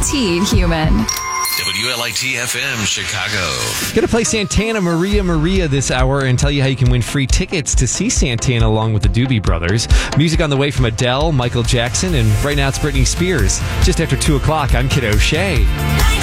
guaranteed human. WLIT FM Chicago. Gonna play Santana Maria this hour and tell you how you can win free tickets to see Santana along with the Doobie Brothers. Music on the way from Adele, Michael Jackson, and right now it's Britney Spears. Just after 2 o'clock, I'm Kid O'Shea.